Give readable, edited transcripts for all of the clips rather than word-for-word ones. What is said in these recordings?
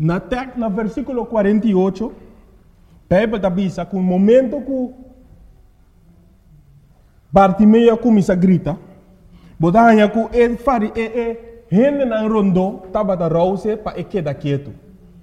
Na versículo 48, Bíblia diz que no momento que Bartimeu começa a gritar, botanha que ele fari gente na rondo estava da rouse para quedar quieto.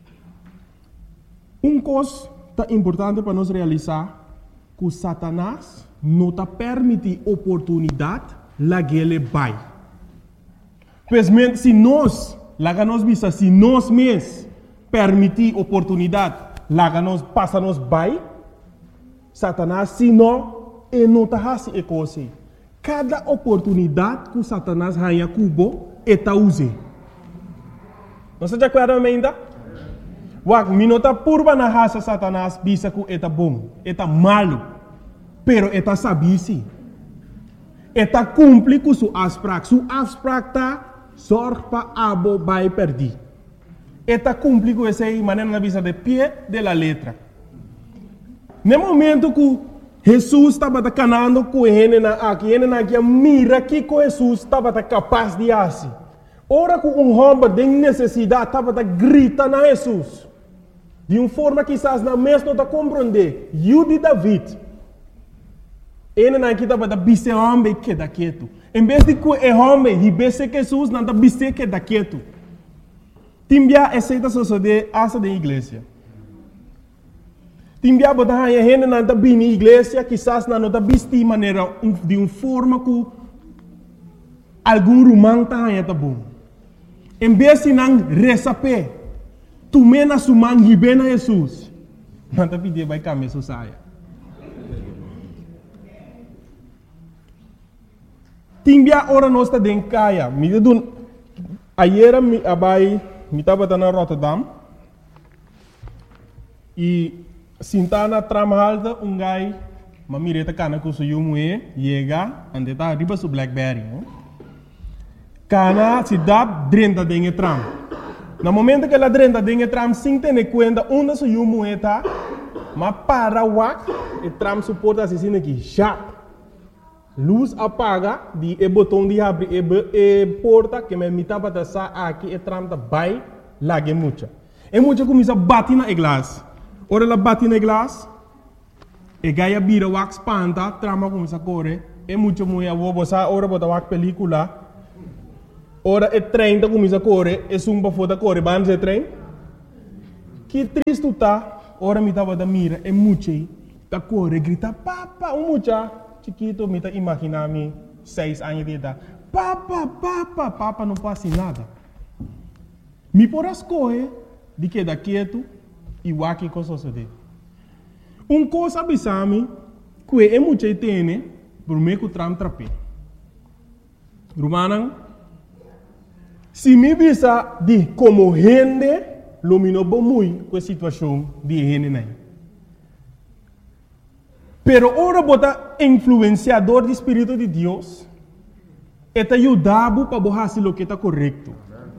Coisa importante para nós realizar que Satanás não está permite oportunidade lá que ele vai. Pois se nós mesmos permitir oportunidade lá que nós passa nos vai, Satanás se não está fazendo coisa. Cada oportunidade que Satanás ganha cubo está usando. Não se acorda ainda? Wak minota purba na raça Satanás bisa que está bom, está malo, pero está sabisi. Está cumpre com sua afspraak. Sua afspraak tá zorg para abo vai perder. Está cumpre com essa maneira na visa de pé de la letra. No momento que Jesus estava canando com ele aqui mira que Jesus estava capaz de fazer. Ora que homem tem necessidade estava grita na Jesus. De uma forma que quizás na mesma não compreender. Jude David. Ele aqui estava bise homem que da quieto. Em vez de que é homem, e bise que Jesus não está bise que da quieto. Timbia aceita suceder essa da igreja. Timbia botar a gente não está bem na igreja, quizás não está bise de maneira de uma forma que algum romano está bom. Em vez de não receber tu mena sumang hibena Jesus. Não tá pedindo vai caminhar saia. Timbia ora nós tá den kaya. Me dun ayer me abai me tava na Rotterdam. E sintana tramalda gai mamireta kana ku suyu mue yega ande tá riba su Blackberry. Kana se dá 30 den tram. No momento que ela drenta tem tram sem ter conta onde se o moeda, mas para o e tram suporta assim aqui já luz apaga de botão de abrir e porta que me mitava da sa aqui e tram da vai lá que muita começa a bater na glass. Ora ela bate na glass e gaia bira wax panta trama começa a correr e muita mulher vou botar ora botar wax película. Ora é trem da começa a correr, é sumba foda correr, vamos é trem. Que triste tá, ora me tava da mira, é muito aí, tá correr, grita, papa, mucha, chiquito, me tá imaginar-me 6 anos de idade, papa, não passa nada. Me por as correr, de que da quieto, e o que coisa sucede. Coisa abisame, que é muito aí tem, por meio que tram trape. Romanan, se me visa de como gente, lumino muito com a situação de gente aí. Pero ora bota influenciador do Espírito de Deus, eta ajudava para fazer o que está correto.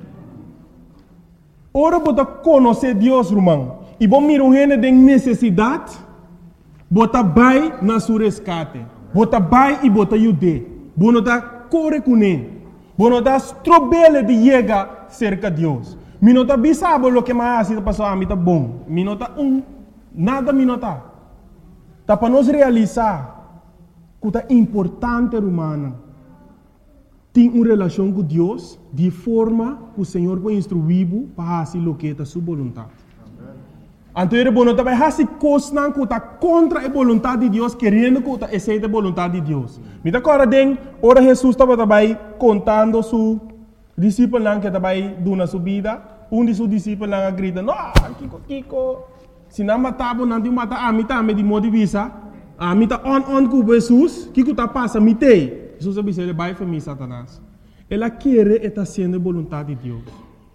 Ora bota conhecer Deus, irmão, e bom miro gente de necessidade, bota vai na sua resgate, bota vai e bota ajude, bota corre com ele. Bueno, das trobele de llegar cerca de Deus. Minota bisabo lo que mais está passando a mim tá bom. Minota nada minota. Tá para nós realizar que tá importante humana. Tem uma relação com Deus de forma que o Senhor vai instruir para fazer o que é sua vontade. Então, ele não vai fazer coisas que está contra a vontade de Deus, querendo que está aceita a vontade de Deus. Me dá agora, ora Jesus estava contando su discípulo que estava dando sua vida. De seus discípulos grita, não, Kiko, se não matava, não te mata, a mim também de modo de vista, a mim está on com Jesus, Kiko está passando, me tem. Jesus disse, ele vai para mim, Satanás. Ela quer estar sendo a vontade de Deus.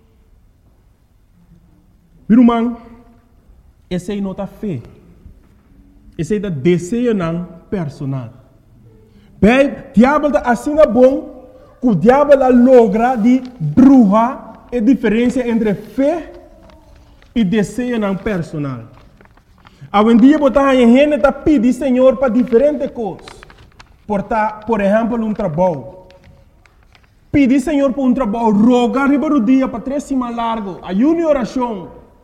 Irmão, essa é a nota fé. Essa é a desejo personal. Bem, o diabo está assim bom, que o diabo logra de bruxa a diferença entre fé e desejo personal. Hoje em dia, a gente está pedindo Senhor para diferentes coisas. Por exemplo, trabalho. Pedir Senhor por trabalho, rogar riba do dia para 3 semanas largo, ayuno e oração.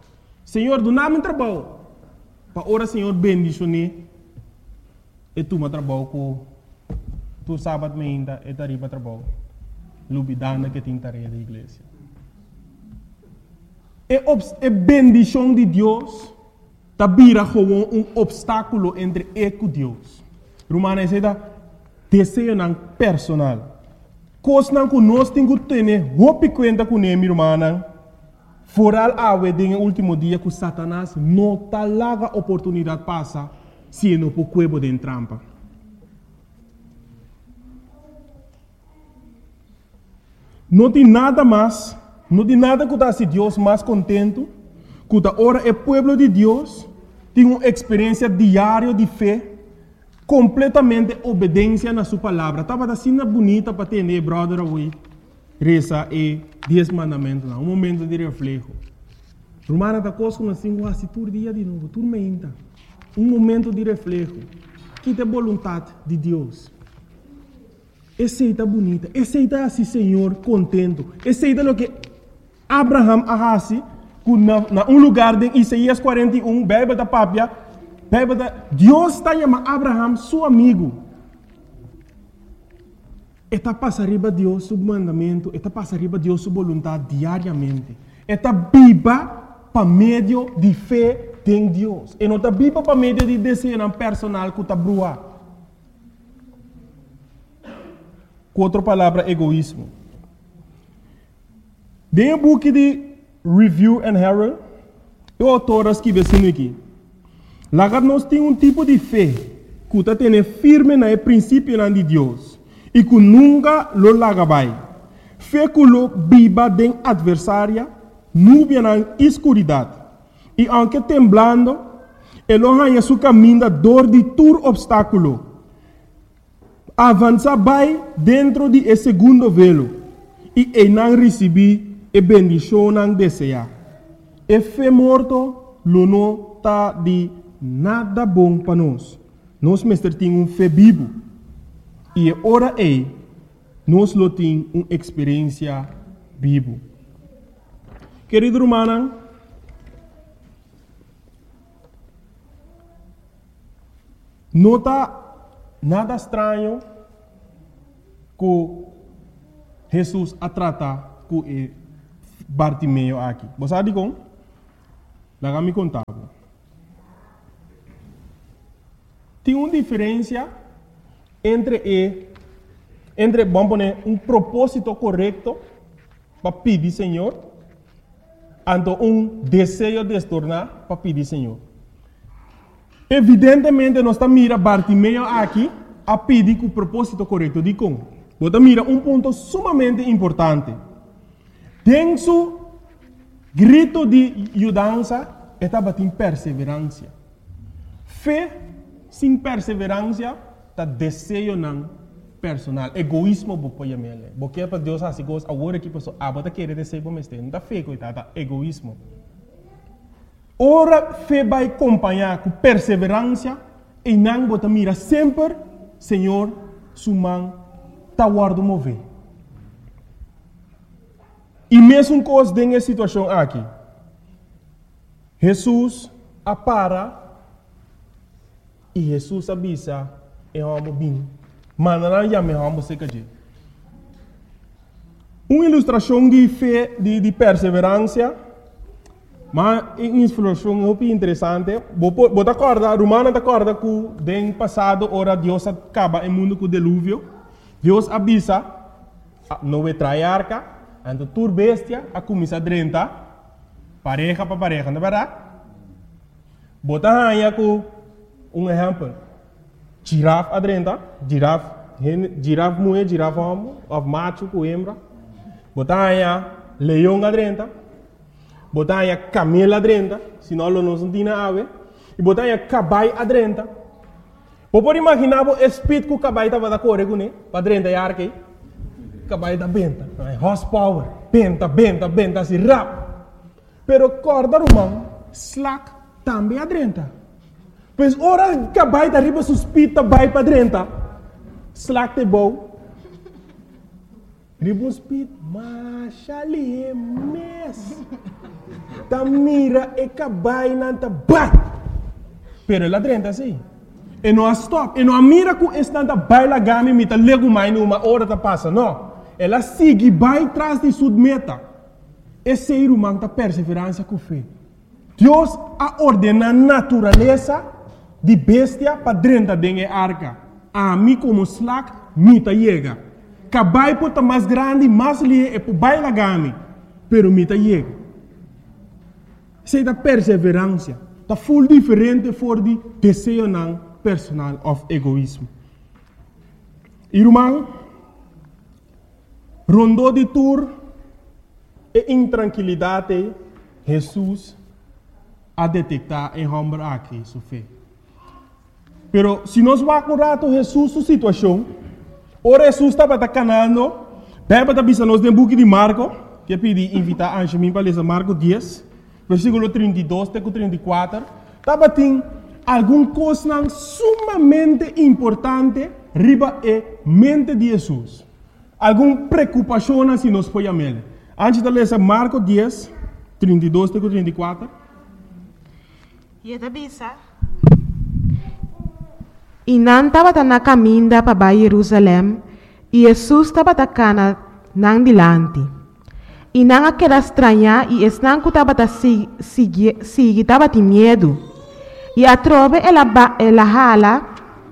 Senhor, do nada trabalho. Para ora, Senhor, bendicione. E tu me trabalho com tu sábado ainda e tarifa trabalho. Lubidana que tem tarefa da igreja. E bendição de Deus tá vira como obstáculo entre eu e Deus. Romana é da desejo não personal. Coisa não que nós temos que ter, roupa conta com ele, irmã. Foral awe den último dia que Satanás não tá larga oportunidade passa se não por cuebo de trampa. Não tem nada mais, não tem nada que dá se Deus mais contento, que da hora é povo de Deus tem uma experiência diária de fé, completamente obediência na sua palavra. Estava assim bonita para ter, brother, hoje. Reza e 10 mandamentos, um momento de reflexo. Romana da coisa como assim, se todo dia de novo, tudo menta. Um momento de reflexo. Que tem vontade de Deus. Aceita bonita, aceita assim, Senhor, contento. Aceita o que Abraham arrasi, na lugar de Isaías 41, Bíblia da Pápia, Deus está chamando Abraham, seu amigo. Está passa arriba Deus seu mandamento, está passa arriba Deus sua vontade diariamente. Está viva para meio de fé em Deus. E não está viva para meio de desejo personal que está brua. Com outra palavra, egoísmo. Dentro do book de Review and Herald, o autor escreve assim aqui. Lá nós temos tipo de fé que está tendo firme no princípio de Deus. E que nunca lo lagabai. Fé que lo viva den adversária, nuvem na escuridade. E aunque temblando, ele arranha seu caminho da dor de todo obstáculo. Avança vai dentro de esse segundo velo. E ele não recebe a bendição não deseja. E fé morto, lo não está de nada bom para nós. Nós mestre temos fé vivo. E ora nós lo temos uma experiência viva. Querido irmão, não está nada estranho que Jesus a trata com Bartimeu aqui. Você sabe como? Lá me contava. Tem uma diferença entre vamos poner propósito correto para pedir Senhor, e desejo de se tornar para pedir Senhor. Evidentemente, nós estamos mirando Bartimeu aqui a pedir com o propósito correto. De como? Você mira ponto sumamente importante. Tem seu grito de ajudança, estava em perseverança. Fé sem perseverança, está desejo não personal. Egoísmo, você pode porque para Deus assim coisa, agora que pessoa, você quer desejo para mim, não está fé, coitada, egoísmo. Ora, fé vai acompanhar com perseverança e não você mira sempre, Senhor, sua mão está guardando mover. E mesmo coisa nessa situação aqui, Jesus apara e Jesus avisa e vamos bem. Mas não já me vamos ser que uma ilustração de fé, de perseverança, mas uma ilustração muito interessante. Você acorda, Romana acorda que no passado, ora Deus acaba o mundo com o dilúvio. Deus avisa, não vai trair arca, então tur bestia, a começar a drentar, pareja para pareja, não é verdade? Você arranha com exemplo. Girafa adrenta, girafa mulher, girafa homem, of macho com hembra. Botanya leão adrenta, botanya camelo adrenta, senão não se tem ave. E botanya caballo adrenta. Você pode imaginar o espírito que o caballo estava da correr com ele, para adrenta e arque. Caballo da benta, horsepower, benta, assim rápido. Pero corda romano, slack também adrenta. Pois ora cabai da riba suspita vai para dentro. Slack te bom. Riba speed, mas ali é mes. ta mira e cabai nanta bai. Pero ela drenta assim. E não stop. E não mira com estanta bai la gami mita lego mais numa hora ta passa. Não. Ela sigue bai tras de sua meta. Esse ser humano ta perseverança com fé. Deus a ordena natureza de bestia para drenta dengue arca. A mim como slack mita chega. Cabai pota mais grande, mais lie e po bai la gami. Pero mita chega. Sei da perseverança. Ta full diferente voor die desejo nan personal of egoísmo. Irmão, rondou de tour e intranquilidade, Jesus a detectar em homem aqui, sua fé. Pero se nós vamos rato Jesus sua situação, ora Jesus estava canando, beba da bisa nós book de Marco, que pedi invitar a mim para ler Marco 10, versículo 32 até 34, estava tem alguma coisa sumamente importante riba e mente de Jesus. Alguma preocupação se nós podemos ler. Antes de ler Marco 10, 32 até 34. E da bisa. E não estava na caminho para Jerusalém, e Jesus estava na nang dilante. E não aquela estranha, e não estava estava de medo. E a trove ela hala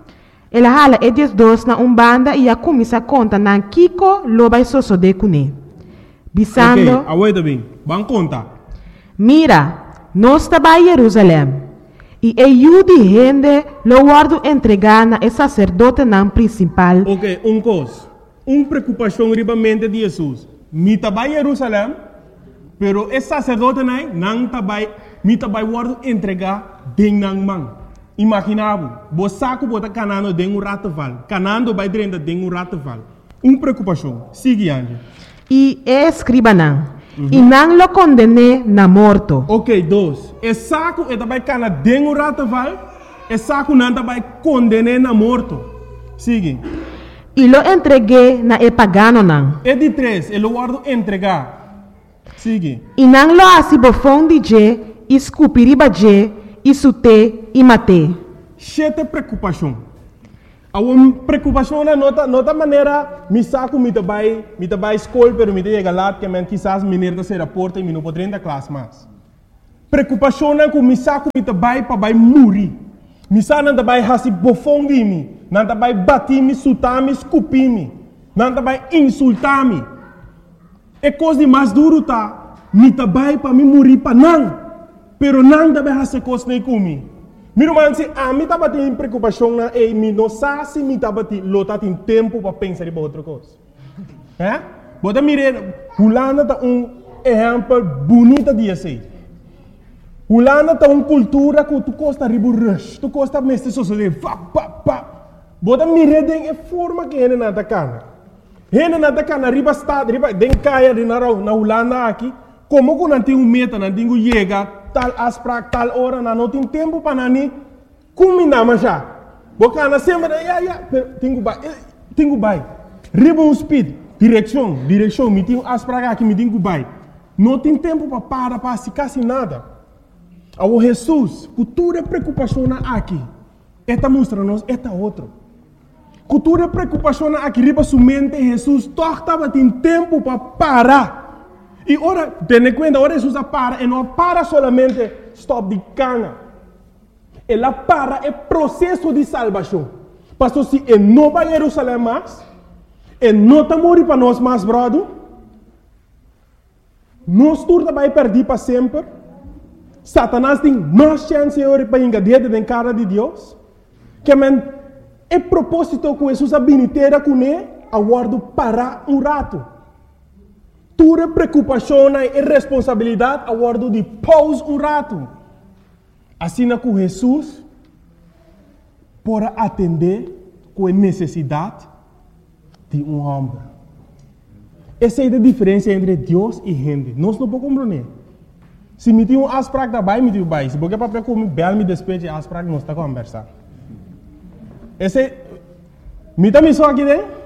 e diz dois na banda e a começa a contar na Kiko loba soso de cune. Bisando. Ok, aguenta bem. Vamos contar. Mira, nós estava em Jerusalém. E eu de gente lo guardo entregar na sacerdote nan principal. Ok, coisa. Preocupação riba mente de Jesus. Mi estava em Jerusalém, pero esse sacerdote não estava, mi estava guardo entregar den nang man. Imaginavo, bo saco bota canando den rataval, canando vai drenda den rataval. Preocupação. Sigue ande. E escriba nan. E não lo condene na morto. Ok, dois. E saco e também cana den rataval, e saco não também condene na morto. Sigue. E lo entreguei na e pagano nan. E de três, ele guardo entregar. Sigue. E não lo asibofon de je, escupiriba je, e sute e mate. Chete preocupação. A uma preocupação na nota maneira, me saco me trabalho escola, pero me chega lá que men quizás menino da ser porta e me não pode entrar classe mais. Preocupação na que me saco me trabalho para vai morrer. Me saco não trabalho hasi bofão de mim, não trabalho bater me, sutar me, escupir me, não trabalho insultar me. É coisa de mais duro tá, me trabalho para me morrer para não, pero não trabalho hasi coisa nem comigo. Meu irmão, se a mim estava tendo preocupação na e me não sabe se me estava tendo tempo para pensar em outra coisa. É? Bota mire, Holanda tá exemplo bonito de assim. Holanda tá cultura que tu costa ribu rush, tu costa mestre social, Bota mire den forma que ele não tá cana. Ele não tá cana riba estado, riba den caia de na Holanda aqui, como que não tem meta, não tem chega tal asprak tal hora não tem tempo para nani combinar mas já bocana sempre tenho bai ribbon speed direção me tenho asprak aqui me tenho bai não tem tempo para se quase nada ao Jesus cultura preocupação aqui esta mostra nos esta outro cultura preocupação aqui riba sua mente Jesus torta tem tempo para parar. E ora, tenha conta, ora Jesus para, e não para solamente stop de cana. Ela para é processo de salvação. Pastor, se ele não vai a Jerusalém mais, ele não está morrendo para nós mais, brother, nós todos vai perder para sempre. Satanás tem mais chance para engadir na cara de Deus. Que é propósito que Jesus habilitera com ele, aguardo para rato. Tua preocupação e responsabilidade a guardo de pause rato. Assim que Jesus pode atender com a necessidade de homem. Essa é a diferença entre Deus e gente. Nós não podemos compreender. Se me tem asprak da bai, me tem bai. Se porque para como bel me despeje asprak, nós está conversar. Esse me tá me só aqui dentro.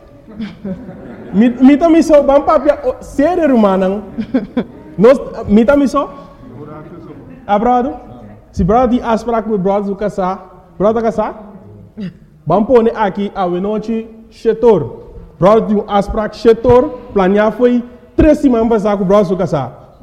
Mita miso bang papia serer rumah nang nos mita miso brother? Se brother tem afspraak met brother do casar, brother casar? Vamos pôr aqui a noite setor. Brother tem afspraak setor, planear foi 3 semanas passar com o brother do casar.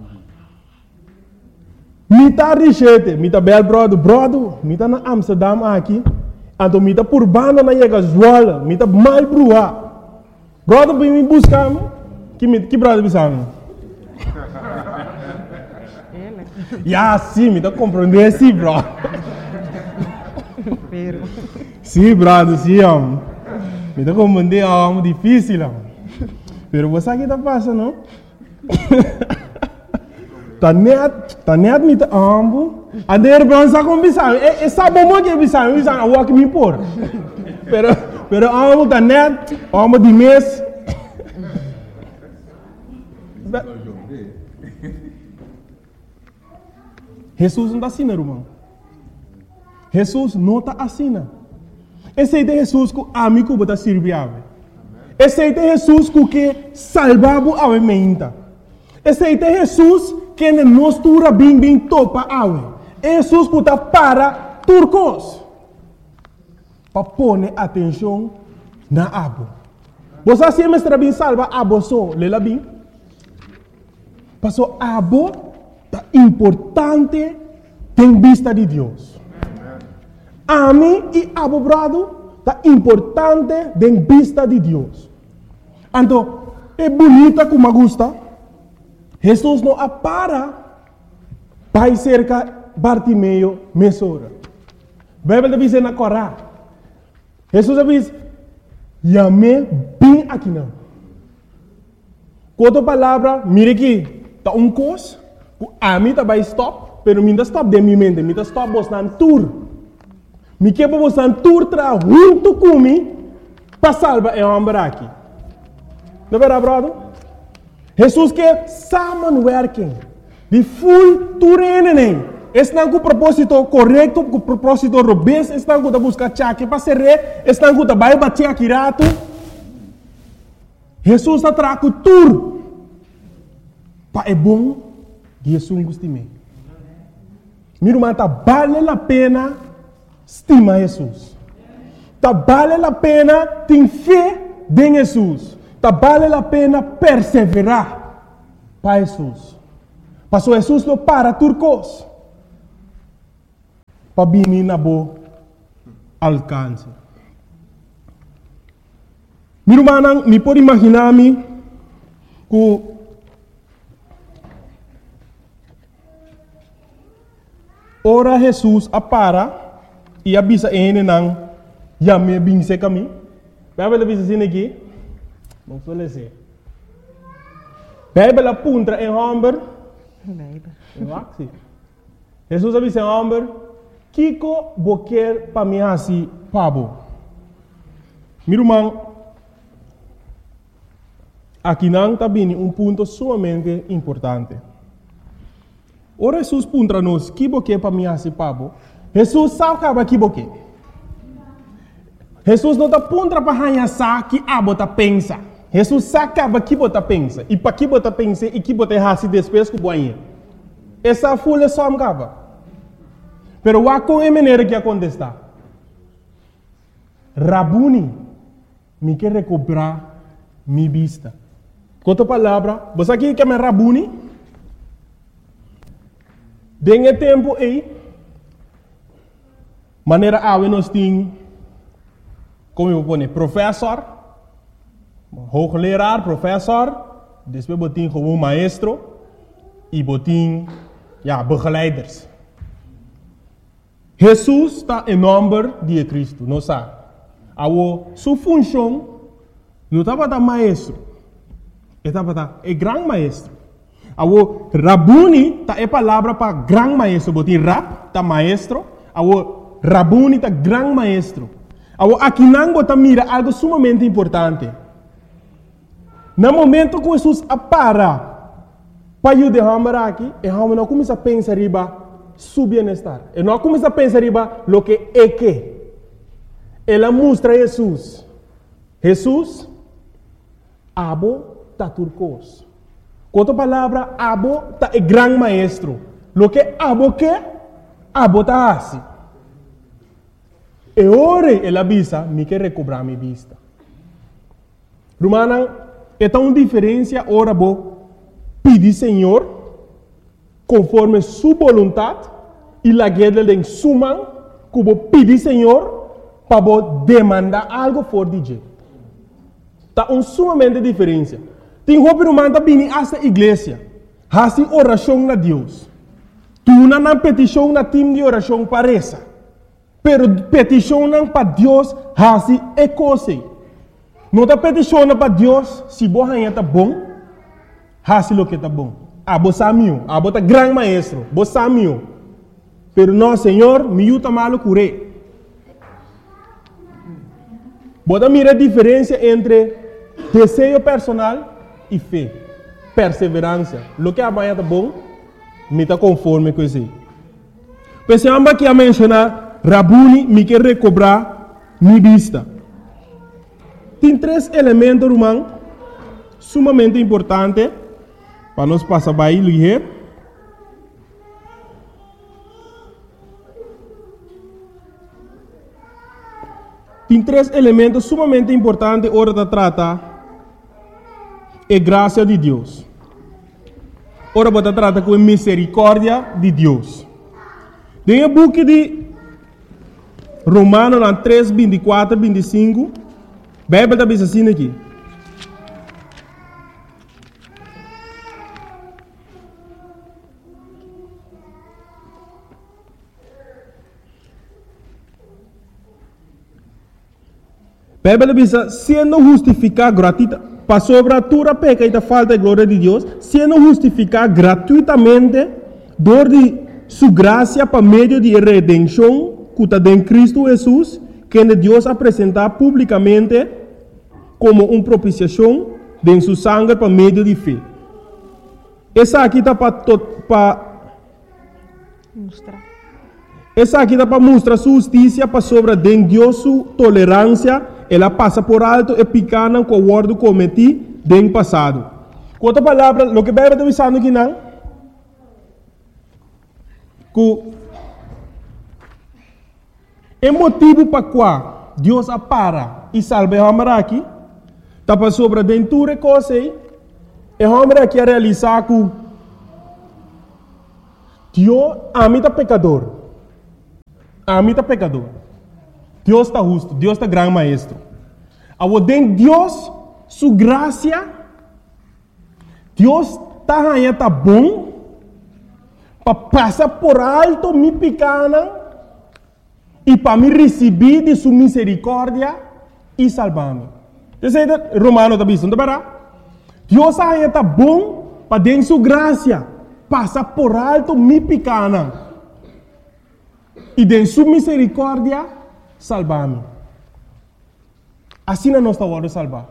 Mita richete, mita bel brother, mita na Amsterdam aqui, então mita por banda na chega Zwolle, mita mal brua. Brother vem me buscar, que brother bisamo? Ya, sim, me tá compreendendo, sim, bro. Sim, brother, sim, me tá compreendendo, é difícil, pero você aqui tá passando, não? Tá net me tá ambo. A der bronza com bisamo, essa bomba que bisamo, a walk me por. Pero ambo tá net, ambo de mês. Jesus não está assim, irmão. Jesus não está assim. Esse é Jesus que amigo bota serviável. Esse é Jesus que salvava a mente. Esse é Jesus que nos tura bem topa a Jesus que está para turcos. Para pôr atenção na abo. Você sempre está bem salva abo só, lela bem. Passou abo é importante em vista de Deus. A mim e abo brado é importante em vista de Deus. Então, é bonita como me gusta. Jesus não para para cerca Bartimeu mesora. Bíblia diz na Corá. Jesus diz, "Yame bem aqui não." Outra palavra, mire aqui, tá coisa. A mim tá vai stop, pero minha stop de minha mente, minha stop bostan tour. Me que bostan tour tra junto comigo para salvar é homem aqui. Não é verdade, brother? Jesus que samenwerking, de full tourenen. Estão com o propósito correto, com o propósito robusto, estão com a buscar chaque para ser rei, estão com a vai bater aqui rato. Jesus está trago tour. Para é bom. Jesus gosta de mim. Meu irmão, vale a pena estimar Jesus. Vale a pena ter fé em Jesus. Vale a pena perseverar para Jesus. Passou Jesus não para turcos. Para vir na boa alcance. Meu irmão, me pode imaginar-me que ora Jesus apara e avisa ele não já me binse caminho. Vai ver avisa assim aqui. Não sou lese. Bíblia apunta em Humber. Jesus avisa em Humber. Kiko boquer para mim assim pabo. Meu irmão, aqui não está vindo ponto sumamente importante. Ora Jesus puntra nos que boque para mim assim pabo. Jesus sabe que boque. Jesus não está puntra para hanhar que abo tá pensa. Jesus sabe que bota pensa e para que bota pensa e que bota hasi depois que boinha. Essa folha só amcava. Pero wa com é maneira que acontece. Rabuni me quer recuperar minha vista. Com outra palavra, você aqui quer me Rabuni? Dengue tempo aí, maneira a nós tem, como eu vou dizer, professor, hoogleraar, professor, depois botin como maestro e botin, begeleiders. Jesus está em nome de Cristo, não sabe? Sua função não estava da maestro, estava da grande maestro. Awo Rabuni ta é palavra para grande maestro, botin rap ta maestro, awo Rabuni ta grande maestro. Awo aqui não bota mira algo sumamente importante. No momento que Jesus apara para ajudar aqui, e não começa a pensar riba su bem-estar. E não começa a pensar riba lo que é que. Ela mostra Jesus. Jesus abo ta turcos. Com outra palavra, abo tá é grande maestro. Lo que abo tá assim. E ora ela avisa, me quer recobrar minha vista. Romana, é uma diferença ora bo pedir Senhor conforme sua vontade e la guerra de suma que bo pedir Senhor para bo demandar algo fora de Deus. Tá sumamente diferença. Tem roupa romana tá vindo esta igreja, assim oração a Deus. Tu não petição na time de oração para essa. Pero petição para Deus, assim é coisa. Não está peticionando para Deus se você está bom, assim o que está bom. Você é meu, você é grande maestro, você é meu. Pero não, Senhor, me ajuda mal curé. Você mira a diferença entre desejo personal e fé, perseverança. O que amanhã está bom, me está conforme com isso. Pensamos que a mencionar, Rabuni me quer recobrar minha vista. Tem 3 elementos, irmão, sumamente importantes para nós passar para aí, ler. Tem 3 elementos sumamente importantes hora de tratar a graça de Deus. Ora, você trata com a misericórdia de Deus. Tem o book de Romanos 3, 24, 25. A Bíblia está assim aqui. A Bíblia diz, sendo justificado gratuitamente, para sobre toda peca e a falta de glória de Deus, sendo justificado gratuitamente, dor de sua graça para meio de redenção, que está em Cristo Jesus, que Deus apresentar publicamente como uma propiciação de sua sangue para meio de fé. Essa aqui está para mostrar. Essa aqui está para mostrar sua justiça para sobre de Deus sua tolerância. Ela passa por alto e picana com o ordo cometido no passado. Com outra palavra, o que a Bíblia está dizendo aqui não? Que é motivo para qual Deus para e salva o homem aqui, está para sobre aventura e coisa aí, e o homem aqui a realizar que Deus ama pecador. Ama pecador. Deus está justo, Deus está grande maestro. Agora, dentro de Deus, sua graça, Deus está bom para passar por alto minha pequena e para me receber de sua misericórdia e salvar-me. Você sabe, Romano está dizendo, Deus está bom para dentro de sua graça passar por alto minha pequena e de sua misericórdia salvar-me. Assim não está hora de salvar.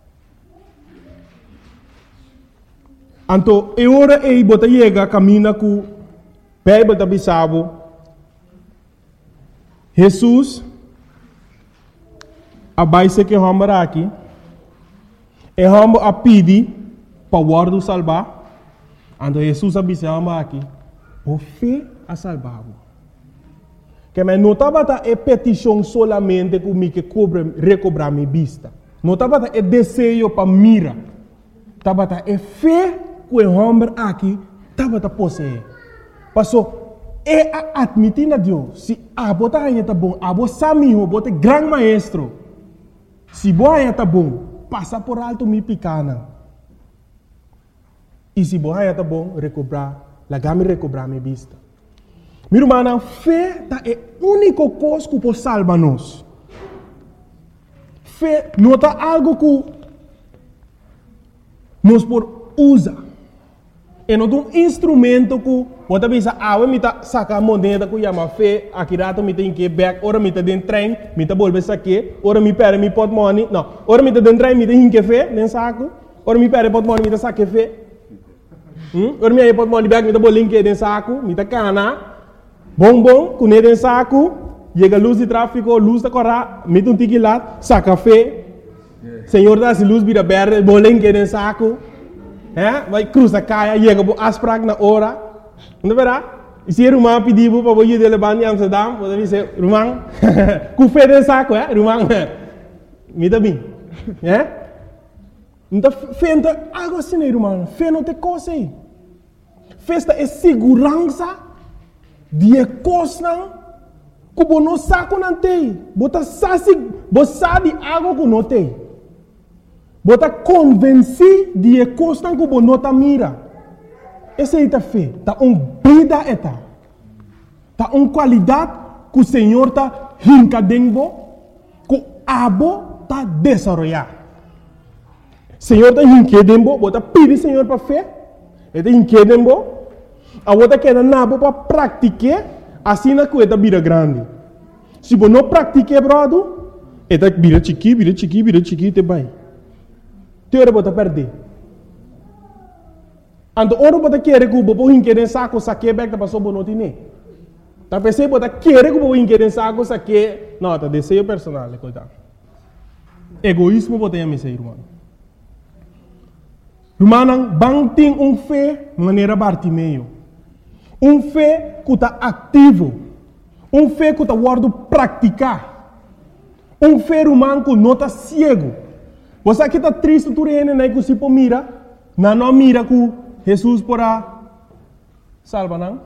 Então, é hora de botar chega caminha com a Bíblia da Bissau. Jesus, a base que vamos aqui, é vamos a pedir para o ordo salvar. Então, Jesus a Bissau aqui, por fé a salvar. Que me não estava a petição solamente que me recobrar minha vista. Não estava a desejo para mira. Estava a fé que o homem aqui estava a possuir. Passou é admitir a Deus. Se a bota aí está bom, a bota samiho, a bota grande maestro. Se boa aí está bom, passa por alto minha pequena. E se boa aí está bom, recobrar minha vista. Meu irmão, a fé é a única coisa que pode salvar-nos. Fé não é algo que nós podemos usar. É um instrumento que você pensa, me está sacando moneda que chama fé, aqui rato me tem que back, ora me está dentro do trem, me está volver saque, ora me perde me pot money, não, ora me está dentro do trem, me tem que fé, dentro saco, ora me perde pot money, me está saque fé. Ora me aí pot money back, me está bolinho dentro saco, me está cana. Bom, com ele em saco, chega a luz de tráfico, luz da corra, mete um tique lá, saca fé. Senhor dá-se luz, vira verde, bolinho em saco. Vai cruzar a caia, chega a asprag na hora. Não verá? E se Rumang pediu para você levar em Amsterdam, você diz, Rumang, com fé de saco, Rumang, me dá bem. Então, fé não é algo assim, Rumang. Fé não tem coisa aí. Fé é segurança de coisa que você não sabe não tem. Você sabe algo que não tem. Você está convencido de coisa que você não está mira. Essa é a fé. Está vida eta. Está qualidade que o Senhor está rincadendo, que o abo está desenvolvendo. O Senhor está rincadendo, você está pedindo ao Senhor para fé. Ele está rincadendo, a você quer nabo para praticar, assim na coisa vira grande. Se você não pratica, brother, ele vira chiqui, te vai. Teora você perder. Então, ora você quer que você rincade saco, saque back da pessoa não tem. Tá pensando você quer que você rincade saco, saque, não, tá desejo personal, coitado. Egoísmo você tem a missão, irmão. Irmão, bang tem fé maneira Bartimeu. Fé que está ativo. Fé que está guardo praticar. Fé humano que não está cego. Você que está triste, tu reina, né, que se mira, não mira que Jesus porá salva, não?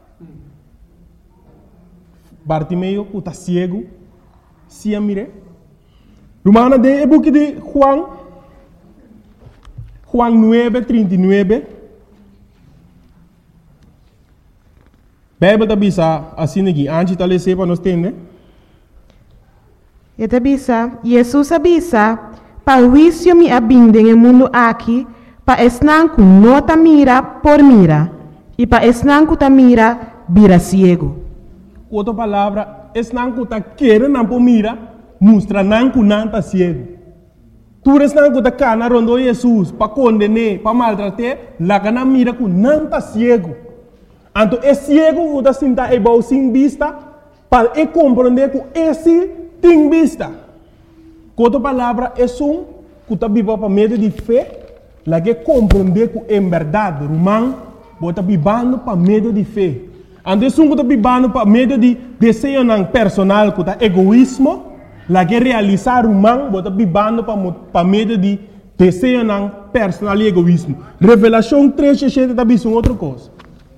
Bartimeu que está cego, se a mire. Romana de e book de Juan 9:39. Bíblia bisa assim aqui, antes de ler para nós entender. E tabisa, Jesus abisa, para o juízo me abinde no mundo aqui, para esnanco nota mira por mira, e para esnanco ta mira vira ciego. Outra palavra, esnanco ta querer não por mira, mostra nanco não ta ciego. Tu esnanco ta cana rondo Jesus, para condenar, para maltratar, lá cana mira com não ta ciego. Então, é ciego que está sentado e vai sem vista, para compreender que esse tem vista. Outra palavra, é que está vivendo para meio de fé, lá que compreender que é verdade, Romão, está vivendo para meio de fé. Então, é que está vivendo para meio de desejo personal, que está egoísmo, lá que realizar Romão, está vivendo para meio de desejo personal e egoísmo. Revelação 3:7 está vendo outra coisa.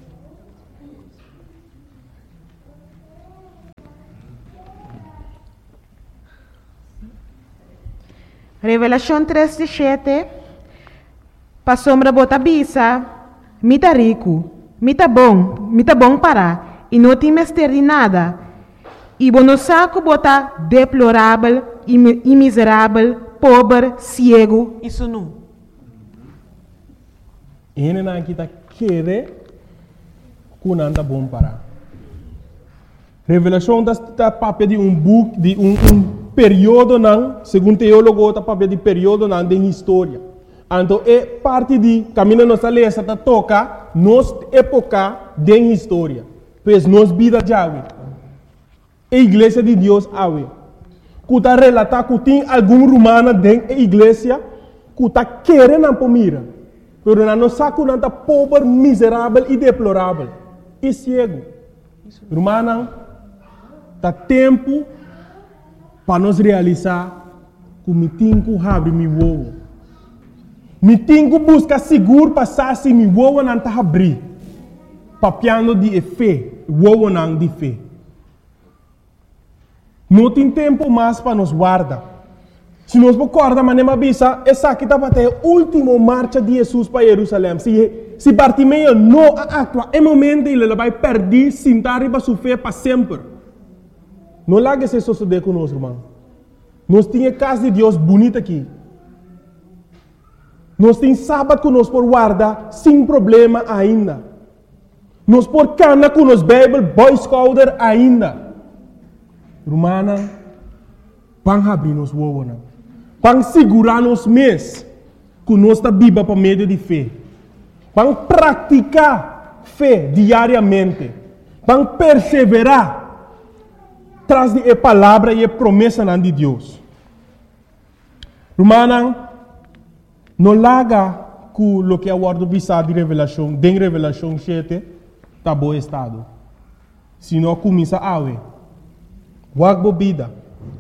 Revelação 3:7. Pa sombra bota bisa, mita rico, mita bom para, e não tem mestre de nada. E bono saco bota deplorável e miserável, pobre, cego e sunu. Ele não está querendo que não está bom para. Revelação está papel de book, de período não, segundo teólogo, está papel de período não de história. Então, é parte de caminho nossa lei, está toca nos época de história. Pois nos vida de ave. A igreja de Deus ave. Que está relatar que tem algum romano dentro da igreja que está querendo para mira. Mas não sabe que está pobre, miserável e deplorável. E cego. Romano, está tempo para nós realizar que me tenho que abrir meu ovo. Me tenho que buscar seguro passar se meu ovo não está abrir. Papiando de fé, ovo não de fé. Não tem tempo mais para nos guardar. Se nós guardar, mas não avisa, essa aqui está até a última marcha de Jesus para Jerusalém. Se Bartimeu não atua, é momento ele vai perder, sentar e vai sofrer para sempre. Não largue esse suceder conosco, irmão. Nós temos casa de Deus bonita aqui. Nós temos sábado que nós por guardar sem problema ainda. Nós por cana com nos Bible, Boy Scouter ainda. Romana, vão abrir nos ovos. Vão segurar nos mês que nós está viva para meio de fé. Vão praticar fé diariamente. Vão perseverar traz de palavra e promessa de Deus. Romana, não larga com o que é o word de Revelação 7. tá bom estado. Se não começa a ver, wak bebida,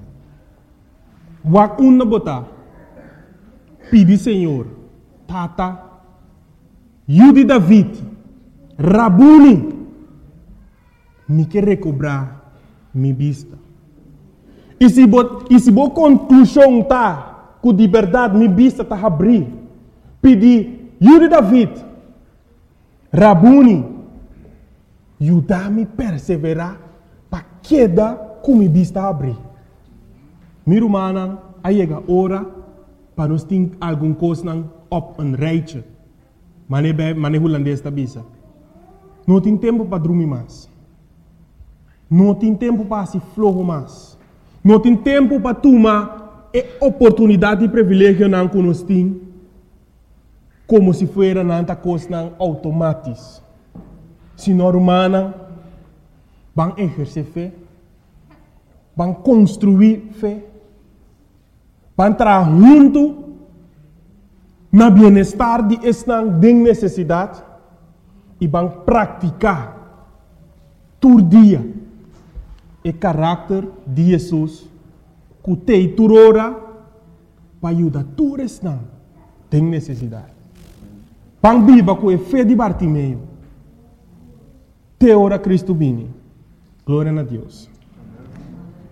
wak una botar, pedi Senhor, tata, Yudi David, Rabuni, me quer recobrar minha vista. E se bo conclusão tá, que de verdade minha vista tá abrir, pedi Yudi David, Rabuni, ajudar-me a perseverar para queda com minha vista abrir. Minha irmã, aí chega a hora para nós ter alguma coisa op een rijtje. Mane holandês está bisa. Não tem tempo para dormir mais. Não tem tempo para se flojo mais. Não tem tempo para tomar a oportunidade e privilégio que nós temos como se fosse nanta coisa automática. Se nós humanos vão exercer fé, vão construir fé, vão trabalhar junto na bem-estar de esta necessidade e vão praticar todo dia o caráter de Jesus que tem turora para ajudar todos esta tem necessidade. Vão viver com a fé de Bartimeu. Te ora Cristo vini. Glória a Deus.